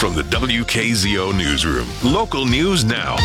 From the WKZO Newsroom, local news now.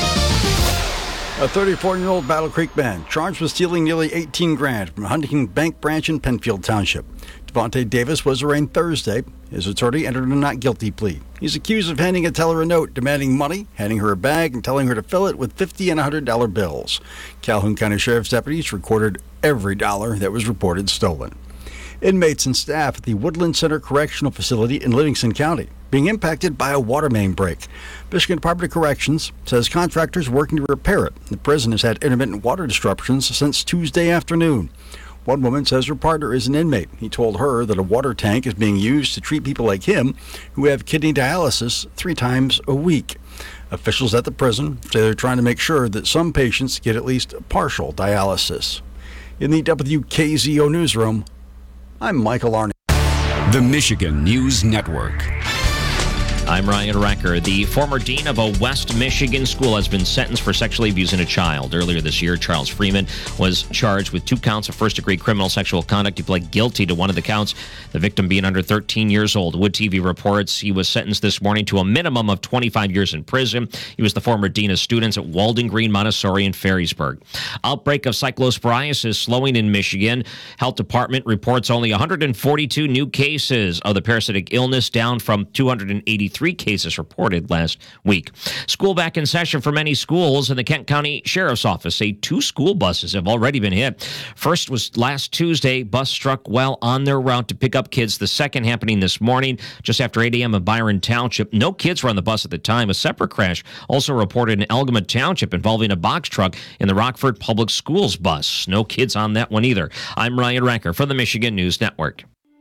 A 34-year-old Battle Creek man charged with stealing nearly $18,000 from a Huntington Bank branch in Penfield Township. Devontae Davis was arraigned Thursday. His attorney entered a not guilty plea. He's accused of handing a teller a note demanding money, handing her a bag, and telling her to fill it with $50 and $100 bills. Calhoun County Sheriff's deputies recorded every dollar that was reported stolen. Inmates and staff at the Woodland Center Correctional Facility in Livingston County being impacted by a water main break. Michigan Department of Corrections says contractors working to repair it. The prison has had intermittent water disruptions since Tuesday afternoon. One woman says her partner is an inmate. He told her that a water tank is being used to treat people like him who have kidney dialysis 3 times a week. Officials at the prison say they're trying to make sure that some patients get at least partial dialysis. In the WKZO newsroom, I'm Michael Arney. The Michigan News Network. I'm Ryan Recker. The former dean of a West Michigan school has been sentenced for sexually abusing a child. Earlier this year, Charles Freeman was charged with 2 counts of first-degree criminal sexual conduct. He pled guilty to one of the counts, the victim being under 13 years old. Wood TV reports he was sentenced this morning to a minimum of 25 years in prison. He was the former dean of students at Walden Green Montessori in Ferrysburg. Outbreak of cyclosporiasis slowing in Michigan. Health Department reports only 142 new cases of the parasitic illness, down from 283 cases reported last week. School back in session for many schools, and the Kent County Sheriff's Office say 2 school buses have already been hit. First was last Tuesday. Bus struck while on their route to pick up kids. The second happening this morning, just after 8 a.m. in Byron Township. No kids were on the bus at the time. A separate crash also reported in Elgama Township involving a box truck in the Rockford Public Schools bus. No kids on that one either. I'm Ryan Recker for the Michigan News Network.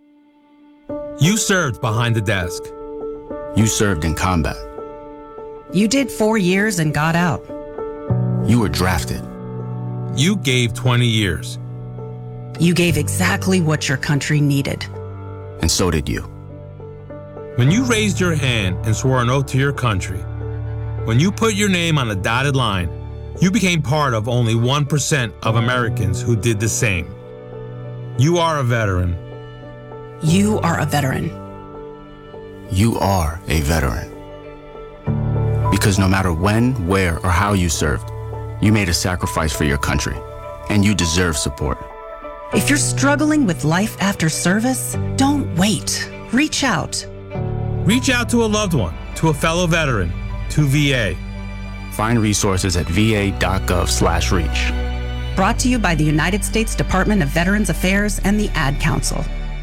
You served behind the desk. You served in combat. You did 4 years and got out. You were drafted. You gave 20 years. You gave exactly what your country needed. And so did you. When you raised your hand and swore an oath to your country, when you put your name on a dotted line, you became part of only 1% of Americans who did the same. You are a veteran. You are a veteran. You are a veteran. Because no matter when, where, or how you served, you made a sacrifice for your country, and you deserve support. If you're struggling with life after service, don't wait. Reach out. Reach out to a loved one, to a fellow veteran, to VA. Find resources at va.gov/reach. Brought to you by the United States Department of Veterans Affairs and the Ad Council.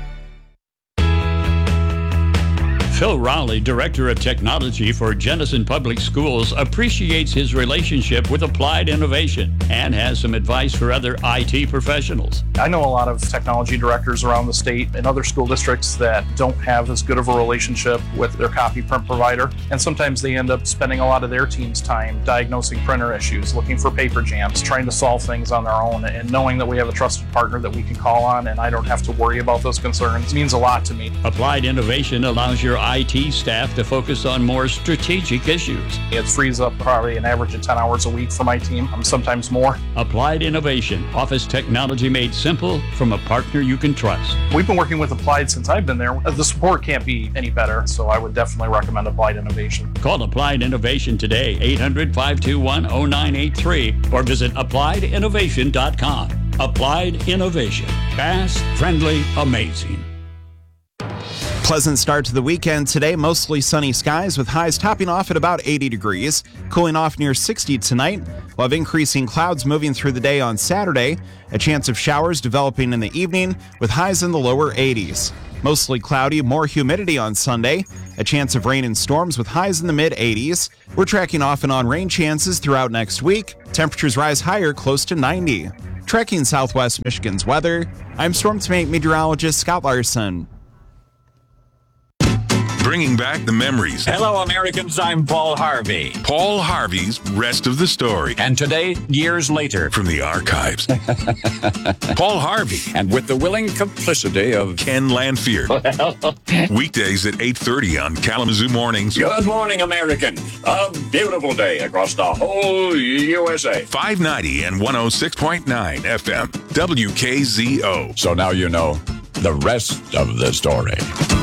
Phil Rowley, Director of Technology for Jenison Public Schools, appreciates his relationship with Applied Innovation and has some advice for other IT professionals. I know a lot of technology directors around the state and other school districts that don't have as good of a relationship with their copy print provider, and sometimes they end up spending a lot of their team's time diagnosing printer issues, looking for paper jams, trying to solve things on their own, and knowing that we have a trusted partner that we can call on and I don't have to worry about those concerns means a lot to me. Applied Innovation allows your IT staff to focus on more strategic issues. It frees up probably an average of 10 hours a week for my team, sometimes more. Applied Innovation, office technology made simple from a partner you can trust. We've been working with Applied since I've been there. The support can't be any better, so I would definitely recommend Applied Innovation. Call Applied Innovation today, 800-521-0983, or visit appliedinnovation.com. Applied Innovation. Fast, friendly, amazing. Pleasant start to the weekend today. Mostly sunny skies with highs topping off at about 80 degrees. Cooling off near 60 tonight. We'll have increasing clouds moving through the day on Saturday. A chance of showers developing in the evening with highs in the lower 80s. Mostly cloudy, more humidity on Sunday. A chance of rain and storms with highs in the mid-80s. We're tracking off and on rain chances throughout next week. Temperatures rise higher, close to 90. Tracking Southwest Michigan's weather, I'm Storm Team meteorologist Scott Larson. Bringing back the memories. Hello, Americans. I'm Paul Harvey. Paul Harvey's Rest of the Story. And today, years later. From the archives. Paul Harvey. And with the willing complicity of Ken Lanfear. Weekdays at 8:30 on Kalamazoo Mornings. Good morning, Americans. A beautiful day across the whole USA. 590 and 106.9 FM. WKZO. So now you know the rest of the story.